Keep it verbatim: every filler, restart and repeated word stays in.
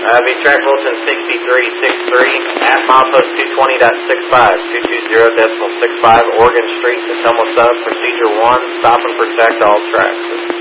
Uh, be track Fulton sixty-three sixty-three at milepost two twenty point six five, two two zero decimal six five, Oregon Street, Tacoma Sub, procedure one, stop and protect all tracks.